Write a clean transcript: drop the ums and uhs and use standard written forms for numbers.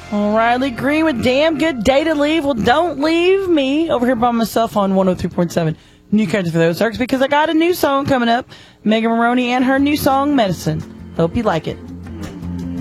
Riley Green with Damn Good Day to Leave. Well, don't leave me over here by myself on 103.7 New Country for the Ozarks, because I got a new song coming up. Megan Maroney and her new song, Medicine. Hope you like it.